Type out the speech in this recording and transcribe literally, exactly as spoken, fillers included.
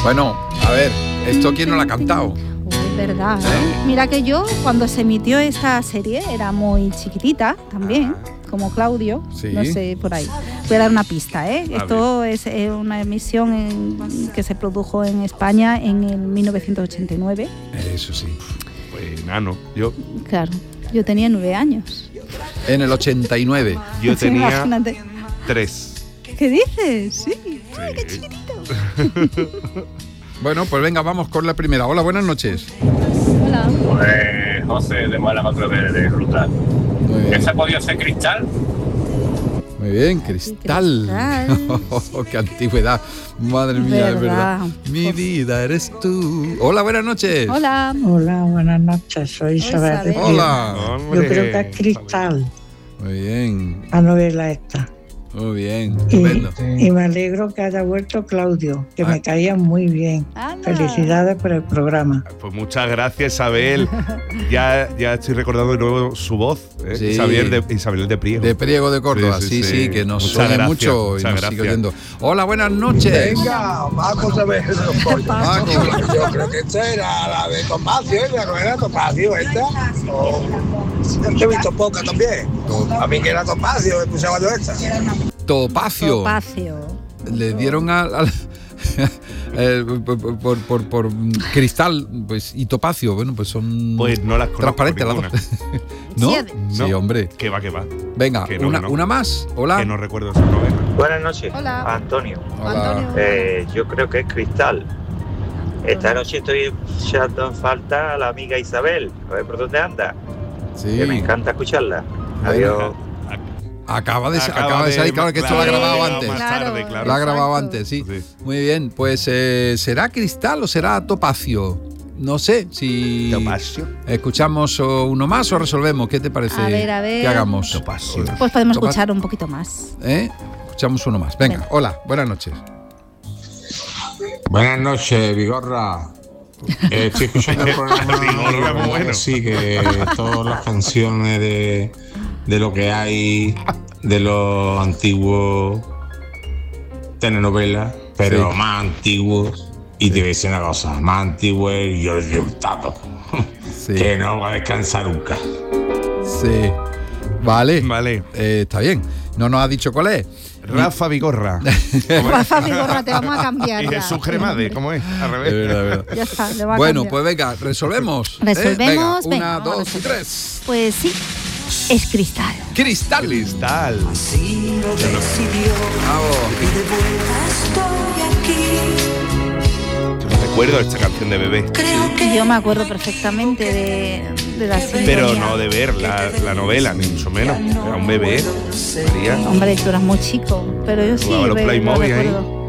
Bueno, a ver, ¿esto quién no lo ha cantado? Es verdad, ¿eh? Mira que yo cuando se emitió esta serie era muy chiquitita también, ah. como Claudio, sí. no sé, por ahí. Voy a dar una pista, ¿eh? A Esto ver. es eh, una emisión en, que se produjo en España en el mil novecientos ochenta y nueve. Eso sí, pues enano, yo. Claro, yo tenía nueve años. En el ochenta y nueve. Yo tenía Imagínate. tres. ¿Qué dices? Sí. sí. Ay, qué chiquitito. Bueno, pues venga, vamos con la primera. Hola, buenas noches. Hola. Pues José de Málaga otra vez de Ruta. ¿Esa podía ser Cristal? Muy bien, Cristal. Cristal. Oh, qué antigüedad. Madre mía, verdad. es verdad. Mi vida eres tú. Hola, buenas noches. Hola. Hola, buenas noches. Soy Isabel. Isabel. Hola. Yo creo que es Cristal. Muy bien. La novela esta. Muy bien. Y, y me alegro que haya vuelto Claudio, que ah. me caía muy bien. Anda. Felicidades por el programa. Pues muchas gracias, Isabel. ya, ya estoy recordando de nuevo su voz, ¿eh? Sí. Isabel, de, Isabel de Priego. De Priego de Córdoba, sí, sí, sí, sí que nos suena mucho y nos gracias. sigue oyendo. Hola, buenas noches. Venga, vamos a ver. Yo creo que esta era la de Topacio, la novela Topacio, esta. Oh. He visto poca también. A mí que era Topacio, he escuchado yo esta. Topacio. Topacio. Le dieron al... al eh, por, por, por, por cristal pues y topacio, bueno, pues son pues no las transparentes las dos. ¿No? Sí, no. Sí, hombre. Que va, que va. Venga, que no, una, que no. una más. Hola. Que no recuerdo esa novela. Buenas noches. Hola. Antonio. Hola. Antonio. Eh, yo creo que es Cristal. Esta noche estoy echando en falta a la amiga Isabel. A ver por dónde anda. Sí. Que me encanta escucharla. Adiós. Acaba de, acaba acaba de, de salir, claro que claro, esto lo ha grabado claro, antes. Más tarde, claro. Lo ha grabado antes, sí. sí. Muy bien, pues eh, ¿será Cristal o será Topacio? No sé si Topacio. Escuchamos uno más o resolvemos. ¿Qué te parece a ver, a ver. que hagamos? Topacio. Pues podemos Topacio. escuchar un poquito más. ¿Eh? Escuchamos uno más. Venga, Venga. Hola, buenas noches. Buenas noches, Vigorra. Eh, estoy escuchando el programa Vigorra, muy bueno. Sí, que todas las canciones de, de lo que hay, de los antiguos telenovelas, pero sí. más antiguos, y te voy a decir una cosa, más antiguo es Jordi Hurtado, sí. que no va a descansar nunca. Sí, vale, vale. Eh, está bien, no nos ha dicho cuál es. Rafa Vigorra. Rafa Vigorra, te vamos a cambiar. Y ya. Jesús Cremade, ¿cómo es? Al revés. De verdad, de verdad. Ya está, le va a bueno, cambiar. pues venga, resolvemos. Resolvemos. ¿eh? Venga, venga, una, dos vamos. y tres. Pues sí, es Cristal. Cristal. Cristal. Así lo decidió. Y de vuelta estoy aquí. Yo me recuerdo esta canción de bebé. Creo que yo me acuerdo perfectamente de, de la sintonía. Pero no de ver la, la novela, ni mucho menos. Era un bebé. María. Hombre, tú eras muy chico, pero yo sí Jugaba los ve, lo Playmobil ahí. recuerdo.